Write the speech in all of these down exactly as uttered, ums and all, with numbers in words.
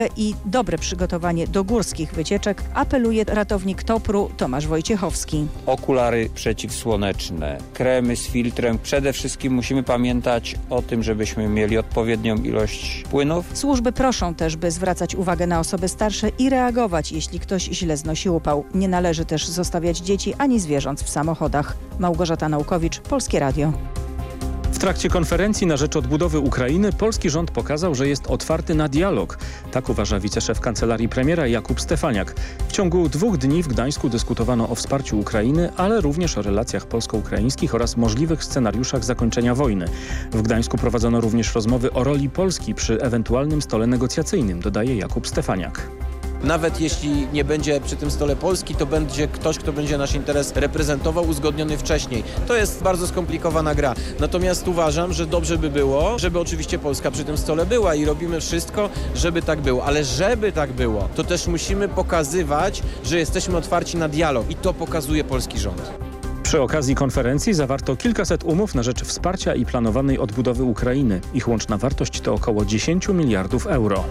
i dobre przygotowanie do górskich wycieczek, apeluje ratownik Topru Tomasz Wojciechowski. Okulary przeciwsłoneczne, kremy z filtrem. Przede wszystkim musimy pamiętać o tym, żebyśmy mieli odpowiednią ilość płynów. Służby proszą też, by zwracać uwagę na osoby starsze i reagować, jeśli ktoś źle znosi upał. Nie należy też zostawiać dzieci ani zwierząt w samochodach. Małgorzata Naukowicz, Polskie Radio. W trakcie konferencji na rzecz odbudowy Ukrainy polski rząd pokazał, że jest otwarty na dialog. Tak uważa wiceszef kancelarii premiera Jakub Stefaniak. W ciągu dwóch dni w Gdańsku dyskutowano o wsparciu Ukrainy, ale również o relacjach polsko-ukraińskich oraz możliwych scenariuszach zakończenia wojny. W Gdańsku prowadzono również rozmowy o roli Polski przy ewentualnym stole negocjacyjnym, dodaje Jakub Stefaniak. Nawet jeśli nie będzie przy tym stole Polski, to będzie ktoś, kto będzie nasz interes reprezentował, uzgodniony wcześniej. To jest bardzo skomplikowana gra. Natomiast uważam, że dobrze by było, żeby oczywiście Polska przy tym stole była i robimy wszystko, żeby tak było. Ale żeby tak było, to też musimy pokazywać, że jesteśmy otwarci na dialog i to pokazuje polski rząd. Przy okazji konferencji zawarto kilkaset umów na rzecz wsparcia i planowanej odbudowy Ukrainy. Ich łączna wartość to około dziesięć miliardów euro.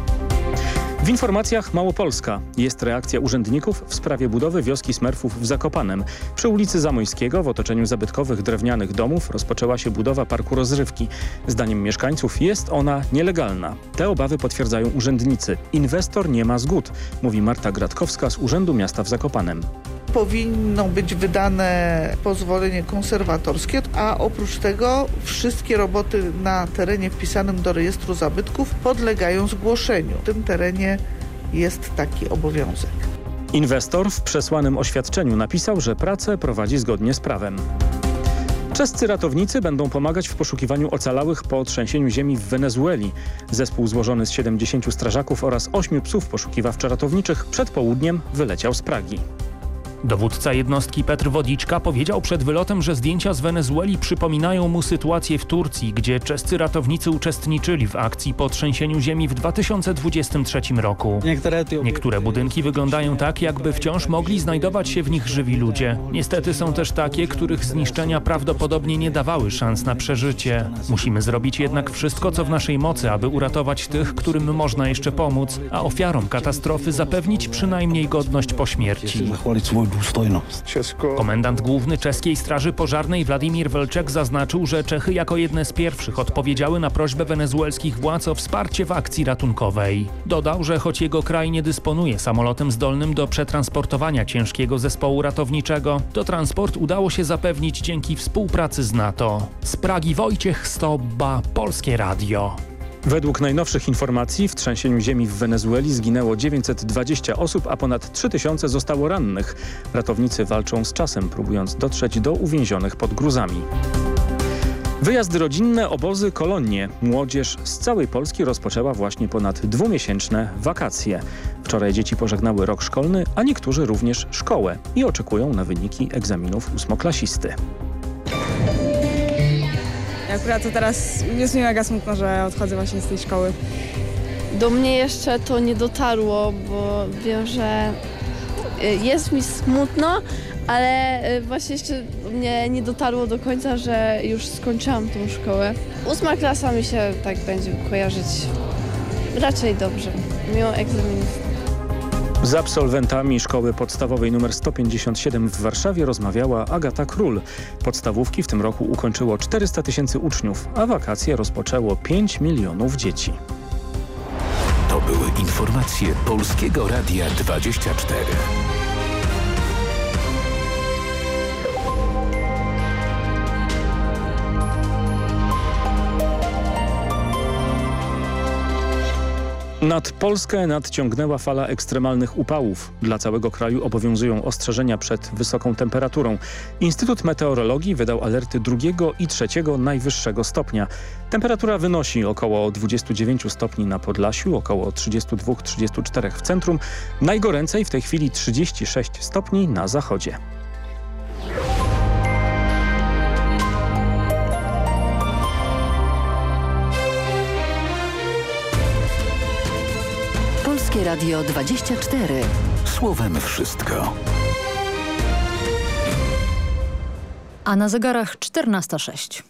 W informacjach Małopolska. Jest reakcja urzędników w sprawie budowy wioski Smerfów w Zakopanem. Przy ulicy Zamojskiego w otoczeniu zabytkowych drewnianych domów rozpoczęła się budowa parku rozrywki. Zdaniem mieszkańców jest ona nielegalna. Te obawy potwierdzają urzędnicy. Inwestor nie ma zgód, mówi Marta Gratkowska z Urzędu Miasta w Zakopanem. Powinno być wydane pozwolenie konserwatorskie, a oprócz tego wszystkie roboty na terenie wpisanym do rejestru zabytków podlegają zgłoszeniu. W tym terenie jest taki obowiązek. Inwestor w przesłanym oświadczeniu napisał, że pracę prowadzi zgodnie z prawem. Czescy ratownicy będą pomagać w poszukiwaniu ocalałych po trzęsieniu ziemi w Wenezueli. Zespół złożony z siedemdziesięciu strażaków oraz ośmiu psów poszukiwawczo-ratowniczych przed południem wyleciał z Pragi. Dowódca jednostki Petr Wodiczka powiedział przed wylotem, że zdjęcia z Wenezueli przypominają mu sytuację w Turcji, gdzie czescy ratownicy uczestniczyli w akcji po trzęsieniu ziemi w dwa tysiące dwudziestym trzecim roku. Niektóre budynki wyglądają tak, jakby wciąż mogli znajdować się w nich żywi ludzie. Niestety są też takie, których zniszczenia prawdopodobnie nie dawały szans na przeżycie. Musimy zrobić jednak wszystko, co w naszej mocy, aby uratować tych, którym można jeszcze pomóc, a ofiarom katastrofy zapewnić przynajmniej godność po śmierci. Komendant główny czeskiej Straży Pożarnej Władimir Welczek zaznaczył, że Czechy jako jedne z pierwszych odpowiedziały na prośbę wenezuelskich władz o wsparcie w akcji ratunkowej. Dodał, że choć jego kraj nie dysponuje samolotem zdolnym do przetransportowania ciężkiego zespołu ratowniczego, to transport udało się zapewnić dzięki współpracy z NATO. Z Pragi Wojciech Stobba, Polskie Radio. Według najnowszych informacji w trzęsieniu ziemi w Wenezueli zginęło dziewięćset dwadzieścia osób, a ponad trzy tysiące zostało rannych. Ratownicy walczą z czasem, próbując dotrzeć do uwięzionych pod gruzami. Wyjazdy rodzinne, obozy, kolonie. Młodzież z całej Polski rozpoczęła właśnie ponad dwumiesięczne wakacje. Wczoraj dzieci pożegnały rok szkolny, a niektórzy również szkołę i oczekują na wyniki egzaminów ósmoklasisty. Akurat to teraz jest mi mega smutno, że odchodzę właśnie z tej szkoły. Do mnie jeszcze to nie dotarło, bo wiem, że jest mi smutno, ale właśnie jeszcze do mnie nie dotarło do końca, że już skończyłam tą szkołę. Ósma klasa mi się tak będzie kojarzyć raczej dobrze, mimo egzaminów. Z absolwentami szkoły podstawowej nr sto pięćdziesiąt siedem w Warszawie rozmawiała Agata Król. Podstawówki w tym roku ukończyło czterysta tysięcy uczniów, a wakacje rozpoczęło pięć milionów dzieci. To były informacje Polskiego Radia dwadzieścia cztery. Nad Polskę nadciągnęła fala ekstremalnych upałów. Dla całego kraju obowiązują ostrzeżenia przed wysoką temperaturą. Instytut Meteorologii wydał alerty drugiego i trzeciego najwyższego stopnia. Temperatura wynosi około dwudziestu dziewięciu stopni na Podlasiu, około trzydziestu dwóch do trzydziestu czterech w centrum. Najgoręcej w tej chwili trzydzieści sześć stopni na zachodzie. Polskie Radio dwadzieścia cztery. Słowem wszystko. A na zegarach czternasta sześć.